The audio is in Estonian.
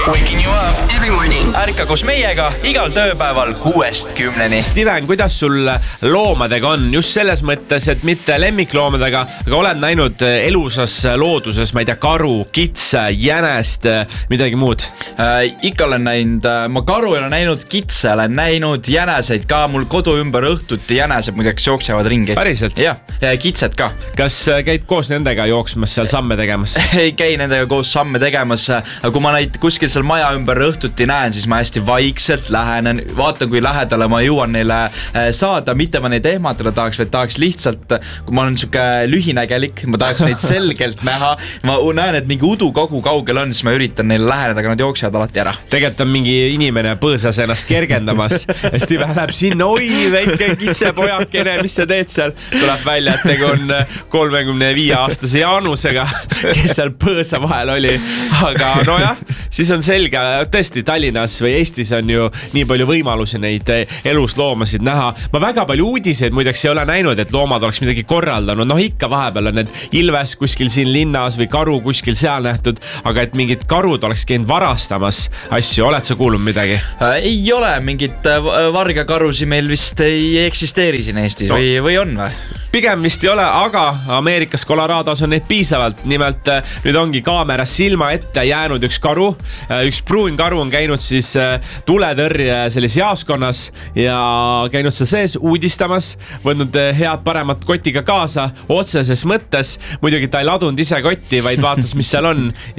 Waking you up every morning. Ärka koos meiega igal tööpäeval 6-10. Steven, kuidas sul loomadega on? Just selles mõttes, et mitte lemmikloomadega, aga oled näinud elusas looduses, ma ei tea, karu, kitse, jänest, midagi muud? Ikka olen näinud, ma karu olen näinud, kitse olen näinud, jäneseid ka, mul kodu ümber õhtuti jänesed muideks jooksevad ringi. Päriselt? Jah, kitsed ka. Kas käid koos nendega jooksmas seal samme tegemas? Ei käi nendega koos samme tegemas, aga kui ma neid kuskil seal maja ümber õhtuti näen, siis ma hästi vaikselt lähenen, vaatan kui lähedale ma jõuan neile saada, mitte ma neid ehmatada tahaks, vaid tahaks lihtsalt, kui ma olen siuke lühinägelik, ma tahaks neid selgelt näha, ma näen, et mingi udukogu kaugel on, siis ma üritan neile läheneda, aga nad jooksevad alati ära. Tegelikult on mingi inimene põõsas ennast kergendamas ja Steven läheb sinna, oi väike kitsepojakene, mis sa teed seal? Tuleb välja, et tegu on 35-aastase Jaanusega, kes seal põõsa vahel oli, aga nojah, siis on selge, tõesti Tallinnas või Eestis on ju nii palju võimalusi neid elusloomasid näha. Ma väga palju uudiseid muideks ei ole näinud, et loomad oleks midagi korraldanud. Noh, ikka vahepeal on need ilves kuskil siin linnas või karu kuskil seal nähtud, aga et mingid karud oleks käinud varastamas asju. Oled sa kuulnud midagi? Ei ole, mingit vargakarusi meil vist ei eksisteeri siin Eestis või on või? Pigem vist ei ole, aga Ameerikas Colorados on neid piisavalt. Nimelt nüüd ongi kaameras silma ette jäänud üks karu. Üks pruun karu on käinud siis tuletõrje selles jaoskonnas ja käinud seal sees uudistamas, võtnud head paremat kotiga kaasa otseses mõttes. Muidugi ta ei ladunud ise kotti, vaid vaatas, mis seal on.